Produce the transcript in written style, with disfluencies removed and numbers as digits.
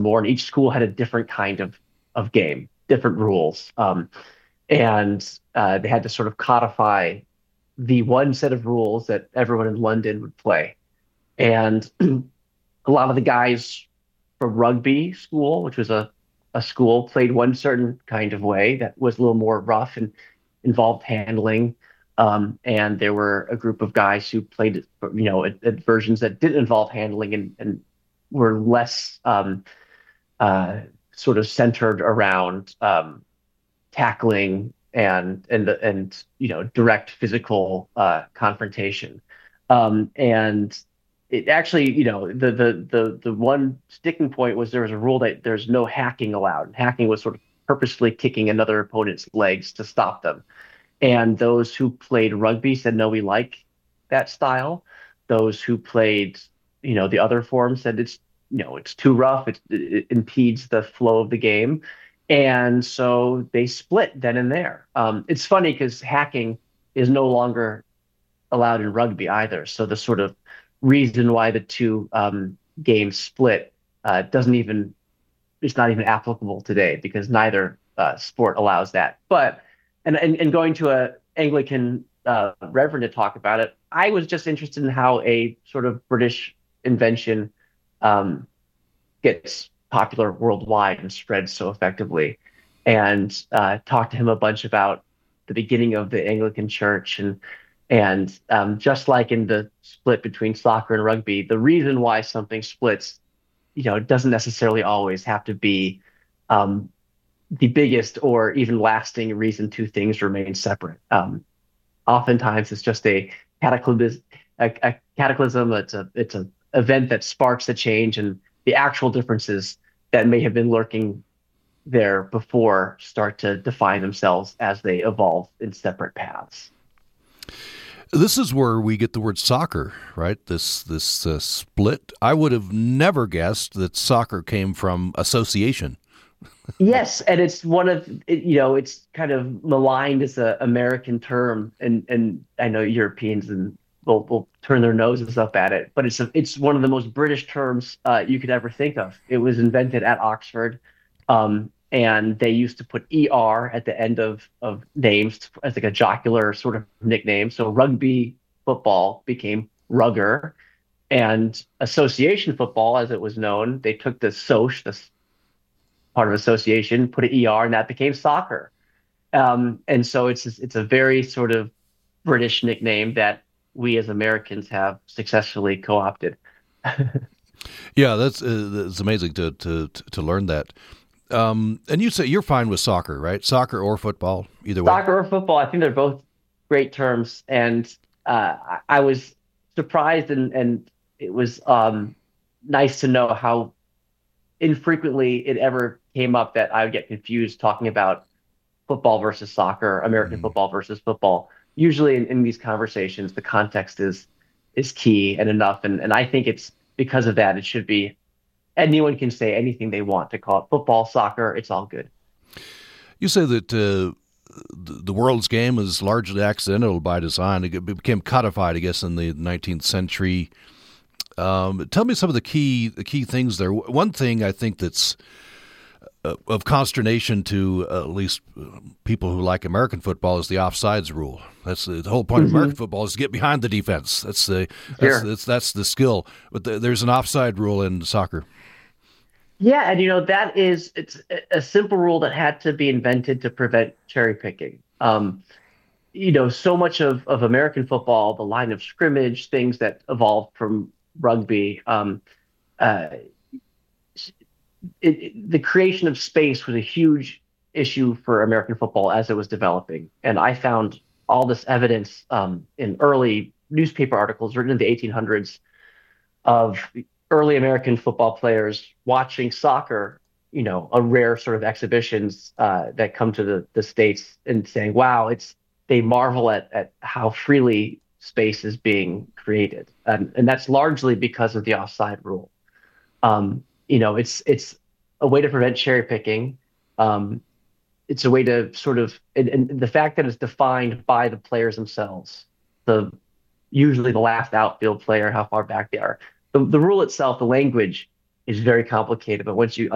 more, and each school had a different kind of game, different rules. And they had to sort of codify the one set of rules that everyone in London would play. And a lot of the guys from rugby school, which was a school, played one certain kind of way that was a little more rough and involved handling. And there were a group of guys who played, at versions that didn't involve handling and were less uh, sort of centered around tackling and direct physical confrontation. And it actually, the one sticking point was there was a rule that there's no hacking allowed. Hacking was sort of purposefully kicking another opponent's legs to stop them. And those who played rugby said, no, we like that style. Those who played, the other form said it's too rough. It impedes the flow of the game. And so they split then and there. It's funny because hacking is no longer allowed in rugby either. So the sort of reason why the two games split doesn't even it's not even applicable today because neither sport allows that. But and going to a Anglican reverend to talk about it, I was just interested in how a sort of British invention gets popular worldwide and spreads so effectively, and talked to him a bunch about the beginning of the Anglican Church and just like in the split between soccer and rugby, the reason why something splits, doesn't necessarily always have to be the biggest or even lasting reason two things remain separate. Oftentimes, it's just a cataclysm. A cataclysm. It's a event that sparks a change, and the actual differences that may have been lurking there before start to define themselves as they evolve in separate paths. This is where we get the word soccer, right? This split. I would have never guessed that soccer came from association. Yes, and it's one of it's kind of maligned as an American term, and I know Europeans and will turn their noses up at it, but it's one of the most British terms you could ever think of. It was invented at Oxford, and they used to put ER at the end of names as like a jocular sort of nickname. So rugby football became rugger, and association football, as it was known, they took the soc, this part of association, put an ER, and that became soccer. And so it's a very sort of British nickname that we as Americans have successfully co-opted. Yeah, that's it's amazing to learn that. And you say you're fine with soccer, right? Soccer or football, either way. Soccer or football, I think they're both great terms, and I was surprised and it was nice to know how infrequently it ever came up that I would get confused talking about football versus soccer, American football versus football. Usually in these conversations, the context is key and enough. And I think it's because of that, it should be anyone can say anything they want to call it football, soccer. It's all good. You say that the world's game is largely accidental by design. It became codified, I guess, in the 19th century. Tell me some of the key things there. One thing I think that's of consternation to at least people who like American football is the offsides rule. That's the whole point of American football is to get behind the defense. That's the skill. But there's an offside rule in soccer. Yeah, and it's a simple rule that had to be invented to prevent cherry picking. So much of American football, the line of scrimmage, things that evolved from rugby, the creation of space was a huge issue for American football as it was developing. And I found all this evidence in early newspaper articles written in the 1800s of early American football players watching soccer, a rare sort of exhibitions that come to the States and saying, wow, they marvel at how freely space is being created. And that's largely because of the offside rule. It's a way to prevent cherry picking. It's a way to sort of, and the fact that it's defined by the players themselves, usually the last outfield player, how far back they are. The rule itself, the language is very complicated, but once you